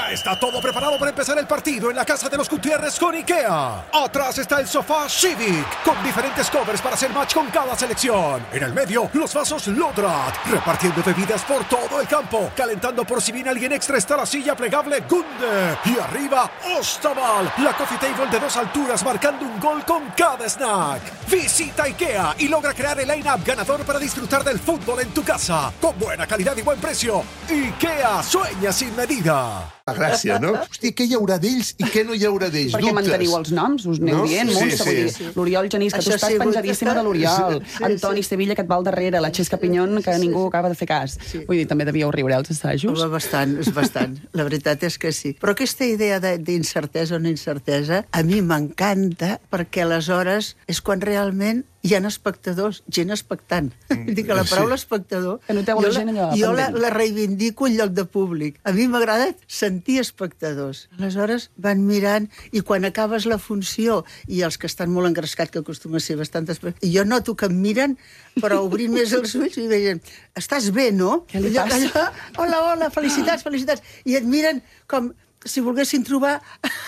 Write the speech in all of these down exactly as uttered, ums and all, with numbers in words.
Ya está todo preparado para empezar el partido en la casa de los Gutiérrez con IKEA. Atrás está el sofá Civic, con diferentes covers para hacer match con cada selección. En el medio, los vasos Lodrat, repartiendo bebidas por todo el campo. Calentando por si viene alguien extra está la silla plegable Gunde. Y arriba, Ostaval, la coffee table de dos alturas marcando un gol con cada snack. Visita IKEA y logra crear el line-up ganador para disfrutar del fútbol en tu casa. Con buena calidad y buen precio. IKEA sueña sin medida. La gràcia, no? Hòstia, què hi haurà d'ells i què no hi haurà d'ells? Perquè Dubtes. manteniu els noms, us aneu No? dient, Sí, Montse, sí, vull dir, sí. l'Oriol Genís, que tu Això estàs sí, penjadíssima de l'Oriol, sí, sí, Antoni sí. Sevilla, que et va al darrere, la Xesca Pinyon, que ningú acaba de fer cas. Sí. Vull dir, també devíeu riure als assajos. Home, bastant, és bastant. La veritat és que sí. Però aquesta idea de- d'incertesa o no incertesa, a mi m'encanta, perquè aleshores és quan realment hi ha espectadors, gent expectant. Vull dir que la paraula espectador... Que noteu la gent allò jo la, pendent. la reivindico en lloc de públic. A mi m'agrada sentir espectadors. Aleshores van mirant i quan acabes la funció i els que estan molt engrescats, que acostuma a ser bastantes... I jo noto que em miren, però obrint més els ulls i veien, estàs bé, no? Què li Allò- passa? allò, hola, hola, felicitats, felicitats. I et miren com si volguessin trobar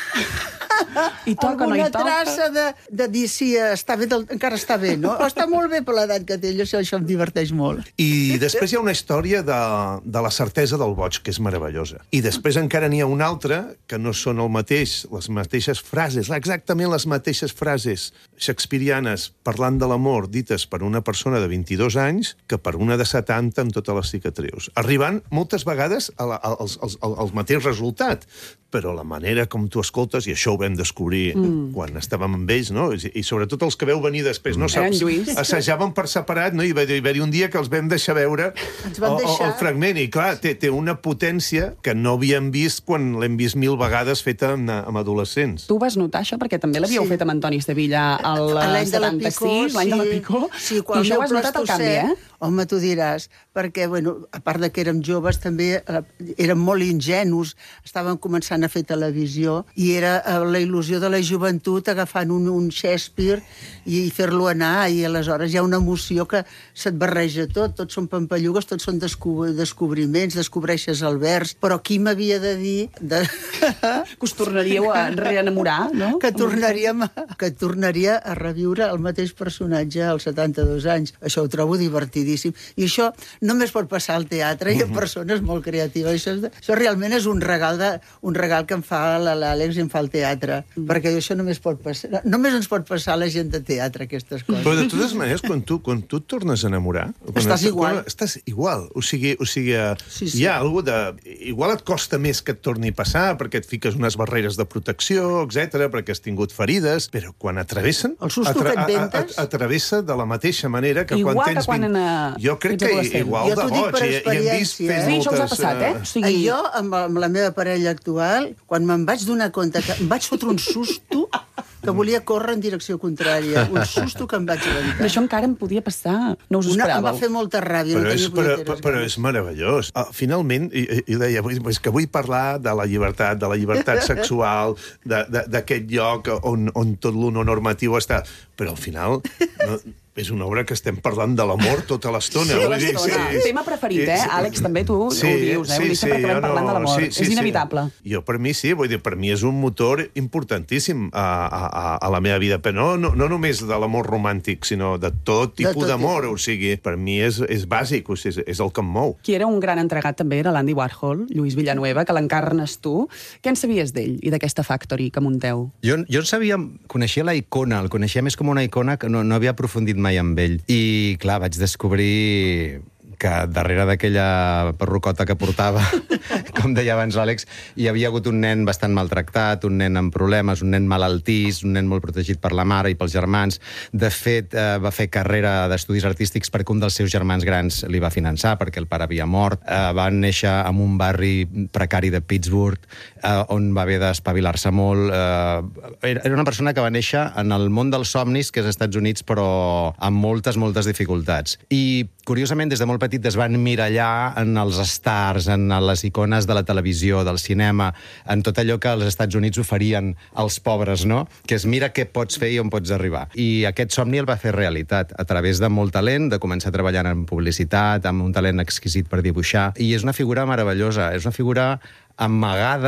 I toca, no hi alguna toca. traça de, de dir si està bé, del, encara està bé, no? O està molt bé per l'edat que té, això, això em diverteix molt. I després hi ha una història de, de la certesa del boig, que és meravellosa. I després encara n'hi ha una altra, que no són el mateix, les mateixes frases, exactament les mateixes frases shakespearianes parlant de l'amor dites per una persona de vint-i-dos anys que per una de setanta amb totes les cicatrius. Arribant moltes vegades a la, als, als, al mateix resultat, però la manera com tu escoltes, i això ho vam descobrir mm. quan estàvem amb ells, no? I, i sobretot els que veu venir després, no Mm. saps? En Lluís. Assajaven per separat, no? I va haver-hi un dia que els vam deixar veure Ens van el, el, deixar. el fragment, i clar, té, té una potència que no havíem vist quan l'hem vist mil vegades feta amb, amb adolescents. Tu vas notar això? Perquè també l'havíeu Sí. fet amb Antoni Sevilla al A l'any de la setanta-sis, Picó, l'any de la sí. Picó, Sí, i quan això el ho has meu notat el plastocè, canvi, eh? Home, tu diràs, perquè, bueno, a part de que érem joves, també eh, érem molt ingenus, estàvem començant a fer televisió, i era eh, la il·lusió de la joventut agafant un, un Shakespeare i fer-lo anar, i aleshores hi ha una emoció que se't barreja tot, tots són pampallugues, tots són descob descobriments, descobreixes el vers, però qui m'havia de dir... De... Que us tornaríeu a reenamorar, no? que tornaríem a, que tornaria a reviure el mateix personatge als setanta-dos anys. Això ho trobo divertidíssim. I això només pot passar al teatre i a persones molt creatives. Això, és de, això realment és un regal, de, un regal que em fa l'Àlex i em fa el teatre. Mm. Perquè això només pot passar... Només ens pot passar a la gent de teatre, aquestes coses. Però de totes maneres, quan tu, quan tu et tornes a enamorar... Quan Estàs et- igual. Quan, estàs igual. O sigui, o sigui Sí, sí. hi ha alguna de... Igual et costa més que et torni a passar, perquè et fiques unes barreres de protecció, etcètera, perquè has tingut ferides, però quan atravessen... El susto que et ventes- a, a, Atravessa de la mateixa manera que Igual quan que tens... quan vint- en, eh, Jo crec ets que adolescent. igual Jo de t'ho dic boig. per I, i hem vist experiència, fer eh? Sí, això us ha moltes, passat, eh? O I sigui, jo, amb, amb la meva parella actual, quan me'n vaig donar compte que em vaig fotre un susto que volia córrer en direcció contrària. Un susto que em vaig però aventar. això encara em podia passar. No us ho Una, em va esperàveu. fer molta ràbia. Però no és, tenia però, punyeteres però ganes. és meravellós. Uh, finalment, i, i deia, és que vull parlar de la llibertat, de la llibertat sexual, d'aquest lloc on, on tot l'honormatiu està. Però al final... No, és una obra que estem parlant de l'amor tota l'estona. Tota Vull dir, l'estona. sí, Tema preferit, eh? sí. Àlex, també tu ho dius, eh? Ho dius sempre que vam parlant de l'amor. És inevitable. Jo, per mi, sí. Vull dir, per mi és un motor importantíssim a, a, a la meva vida. Però no, no, no només de l'amor romàntic, sinó de tot De tipus tot d'amor. tipus. O sigui, per mi és, és bàsic, o sigui, és, és el que em mou. Qui era un gran entregat també era l'Andy Warhol, Lluís Villanueva, que l'encarnes tu. Què en sabies d'ell i d'aquesta Factory que munteu? Jo, jo en sabia, coneixia la icona, el coneixia més com una icona que no, no havia aprofundit mai amb ell. I, clar, vaig descobrir que darrere d'aquella perrucota que portava, com deia abans l'Àlex, hi havia hagut un nen bastant maltractat, un nen amb problemes, un nen malaltís, un nen molt protegit per la mare i pels germans. De fet, eh, va fer carrera d'estudis artístics perquè un dels seus germans grans li va finançar, perquè el pare havia mort. Eh, va néixer en un barri precari de Pittsburgh, eh, on va haver d'espavilar-se molt. Eh, era una persona que va néixer en el món dels somnis, que és als Estats Units, però amb moltes, moltes dificultats. I, curiosament, des de molt petit es van mirallar en els stars, en les icones de la televisió, del cinema, en tot allò que els Estats Units oferien als pobres, no? Que és mira què pots fer i on pots arribar. I aquest somni el va fer realitat a través de molt talent, de començar treballant en publicitat, amb un talent exquisit per dibuixar, i és una figura meravellosa, és una figura amagada